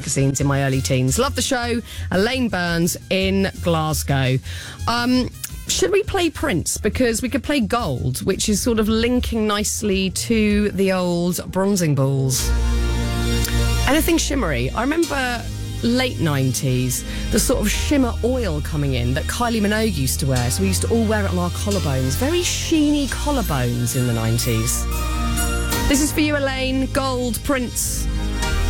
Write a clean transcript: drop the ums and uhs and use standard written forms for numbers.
magazines in my early teens. Love the show. Elaine Burns in Glasgow. Should we play Prince? Because we could play Gold, which is sort of linking nicely to the old bronzing balls. Anything shimmery. I remember late 90s, the sort of shimmer oil coming in that Kylie Minogue used to wear. So we used to all wear it on our collarbones. Very sheeny collarbones in the 90s. This is for you, Elaine. Gold, Prince.